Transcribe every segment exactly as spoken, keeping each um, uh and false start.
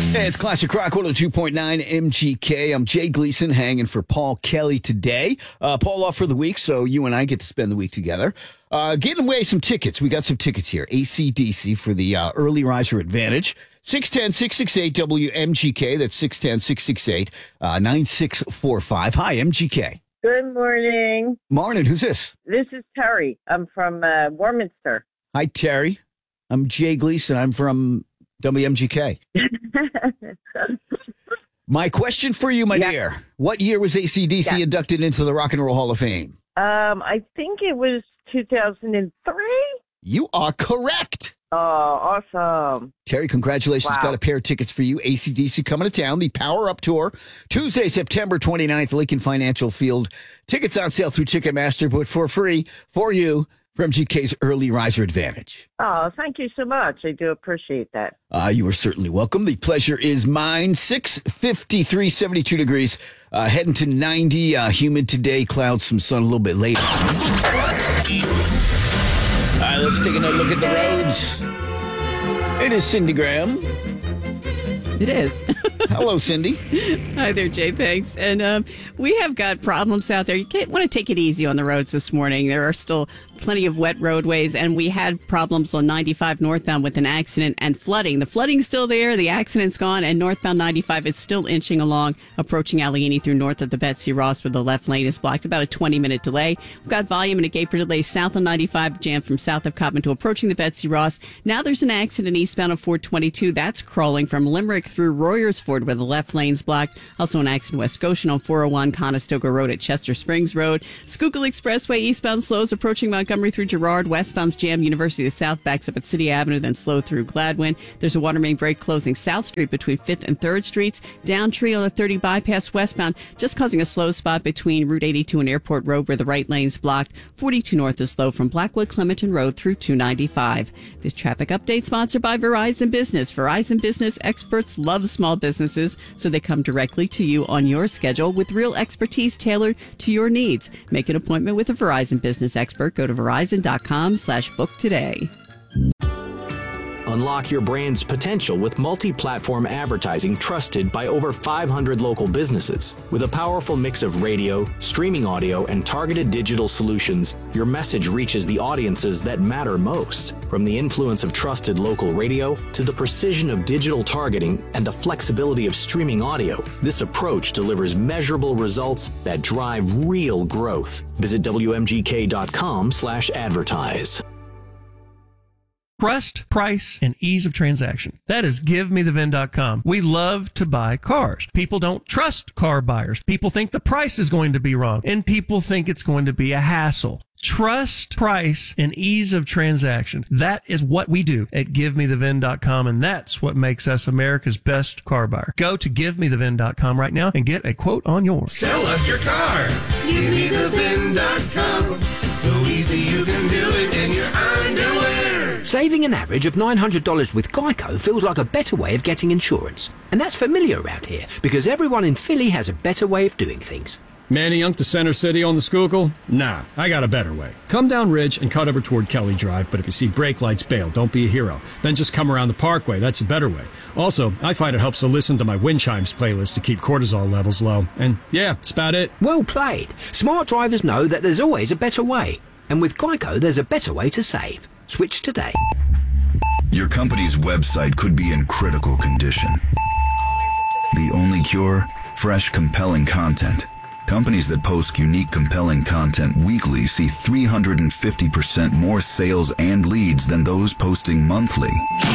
Hey, it's Classic Rock one oh two point nine M G K. I'm Jay Gleason hanging for Paul Kelly today. Uh, Paul off for the week, so you and I get to spend the week together. Uh, getting away some tickets. We got some tickets here. A C D C for the uh, Early Riser Advantage. six one zero, six six eight, W M G K. That's six one zero, six six eight, nine six four five. Hi, M G K. Good morning. Morning. Who's this? This is Terry. I'm from uh, Warminster. Hi, Terry. I'm Jay Gleason. I'm from W M G K. My question for you, my yeah. dear. What year was A C D C yeah. inducted into the Rock and Roll Hall of Fame? Um, I think it was two thousand three. You are correct. Oh, awesome. Terry, congratulations. Wow. Got a pair of tickets for you. A C D C coming to town. The Power Up Tour. Tuesday, September twenty-ninth, Lincoln Financial Field. Tickets on sale through Ticketmaster, but for free for you from M G K's Early Riser Advantage. Oh, thank you so much. I do appreciate that. Uh, you are certainly welcome. The pleasure is mine. six fifty-three, seventy-two degrees. Uh, heading to ninety. Uh, humid today. Clouds, some sun a little bit later. All right, let's take another look at the roads. It is Cindy Graham. It is. Hello, Cindy. Hi there, Jay. Thanks. And um, we have got problems out there. You can't want to take it easy on the roads this morning. There are still plenty of wet roadways, and we had problems on ninety-five northbound with an accident and flooding. The flooding's still there, the accident's gone, and northbound ninety-five is still inching along, approaching Allegheny through north of the Betsy Ross, where the left lane is blocked. About a twenty-minute delay. We've got volume and a gate for delay south on ninety-five, jammed from south of Cobbin to approaching the Betsy Ross. Now there's an accident eastbound of four twenty-two. That's crawling from Limerick through Royersford, where the left lane's blocked. Also an accident west Goshen on four oh one Conestoga Road at Chester Springs Road. Schuylkill Expressway eastbound slows approaching Montgomery through Girard. Westbound's jam University of South backs up at City Avenue, then slow through Gladwin. There's a water main break closing South Street between fifth and third Streets. Down Tree on the thirty bypass westbound, just causing a slow spot between Route eighty-two and Airport Road, where the right lane's blocked. forty-two north is slow from Blackwood Clementon Road through two ninety-five. This traffic update sponsored by Verizon Business. Verizon Business experts love small businesses, so they come directly to you on your schedule with real expertise tailored to your needs. Make an appointment with a Verizon Business expert. Go to Verizon.com slash book today. Unlock your brand's potential with multi-platform advertising trusted by over five hundred local businesses. With a powerful mix of radio, streaming audio, and targeted digital solutions, your message reaches the audiences that matter most. From the influence of trusted local radio to the precision of digital targeting and the flexibility of streaming audio, this approach delivers measurable results that drive real growth. Visit W M G K dot com slash advertise. Trust, price, and ease of transaction. That is give me the V I N dot com. We love to buy cars. People don't trust car buyers. People think the price is going to be wrong, and people think it's going to be a hassle. Trust, price, and ease of transaction. That is what we do at give me the V I N dot com, and that's what makes us America's best car buyer. Go to give me the V I N dot com right now and get a quote on yours. Sell us your car. give me the V I N dot com. So easy you can do it in your underwear. Saving an average of nine hundred dollars with Geico feels like a better way of getting insurance. And that's familiar around here, because everyone in Philly has a better way of doing things. Manayunk to Center City on the Schuylkill? Nah, I got a better way. Come down Ridge and cut over toward Kelly Drive, but if you see brake lights, bail. Don't be a hero. Then just come around the Parkway. That's a better way. Also, I find it helps to listen to my wind chimes playlist to keep cortisol levels low. And yeah, that's about it. Well played. Smart drivers know that there's always a better way. And with Geico, there's a better way to save. Switch today. Your company's website could be in critical condition. The only cure? Fresh, compelling content. Companies that post unique, compelling content weekly see three hundred fifty percent more sales and leads than those posting monthly.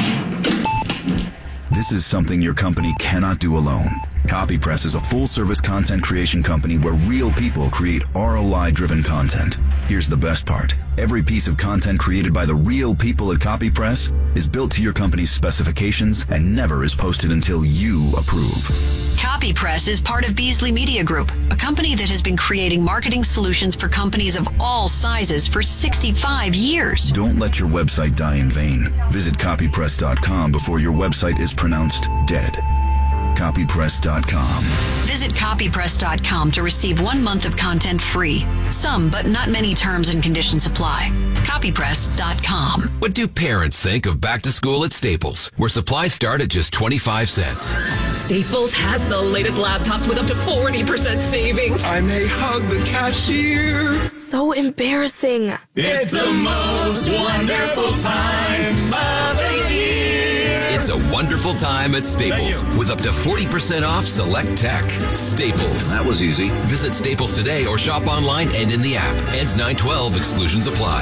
This is something your company cannot do alone. CopyPress is a full-service content creation company where real people create R O I-driven content. Here's the best part. Every piece of content created by the real people at CopyPress is built to your company's specifications and never is posted until you approve. CopyPress is part of Beasley Media Group, a company that has been creating marketing solutions for companies of all sizes for sixty-five years. Don't let your website die in vain. Visit copypress dot com before your website is pronounced dead. copy press dot com. Visit copy press dot com to receive one month of content free. Some, but not many terms and conditions apply. copy press dot com. What do parents think of back to school at Staples, where supplies start at just twenty-five cents? Staples has the latest laptops with up to forty percent savings. I may hug the cashier. So embarrassing. It's the most wonderful time of the year. It's a wonderful time at Staples with up to forty percent off select tech. Staples. That was easy. Visit Staples today or shop online and in the app. Ends nine twelve. Exclusions apply.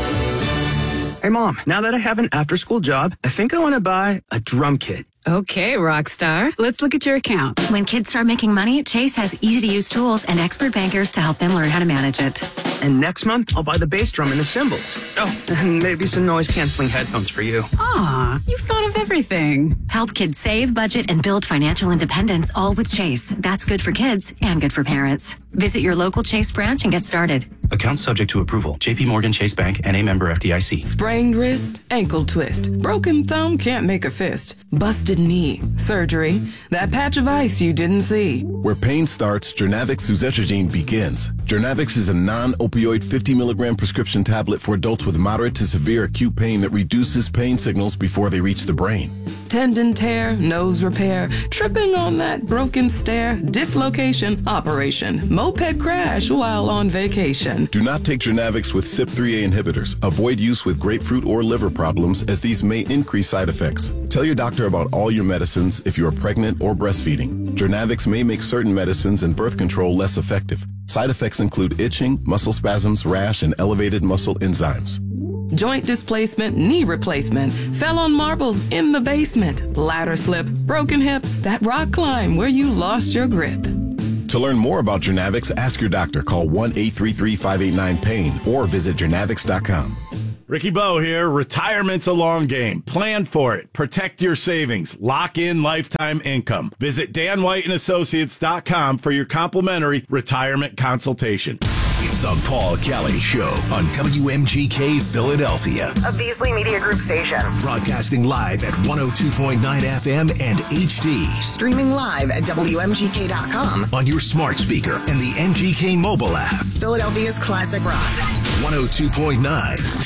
Hey, Mom, now that I have an after-school job, I think I want to buy a drum kit. Okay, Rockstar. Let's look at your account. When kids start making money, Chase has easy-to-use tools and expert bankers to help them learn how to manage it. And next month, I'll buy the bass drum and the cymbals. Oh, and maybe some noise-canceling headphones for you. Aw, you've thought of everything. Help kids save, budget, and build financial independence, all with Chase. That's good for kids and good for parents. Visit your local Chase branch and get started. Account subject to approval. J P Morgan Chase Bank, N A member F D I C. Sprained wrist, ankle twist. Broken thumb can't make a fist. Busted knee, surgery. That patch of ice you didn't see. Where pain starts, Jernavix suzetrigine begins. Jernavix is a non-opioid fifty milligram prescription tablet for adults with moderate to severe acute pain that reduces pain signals before they reach the brain. Tendon tear, nose repair, tripping on that broken stair, dislocation, operation, moped crash while on vacation. Do not take Jernavix with C Y P three A inhibitors. Avoid use with grapefruit or liver problems, as these may increase side effects. Tell your doctor about all your medicines if you are pregnant or breastfeeding. Jernavix may make certain medicines and birth control less effective. Side effects include itching, muscle spasms, rash, and elevated muscle enzymes. Joint displacement, knee replacement, fell on marbles in the basement, ladder slip, broken hip, that rock climb where you lost your grip. To learn more about Jernavix, ask your doctor. Call one eight three three, five eight nine, pain or visit jernavix dot com. Ricky Bo here. Retirement's a long game. Plan for it. Protect your savings. Lock in lifetime income. Visit dan white and associates dot com for your complimentary retirement consultation. It's the Paul Kelly Show on W M G K Philadelphia, a Beasley Media Group station. Broadcasting live at one oh two point nine F M and H D. Streaming live at W M G K dot com. On your smart speaker and the M G K mobile app. Philadelphia's classic rock. one oh two point nine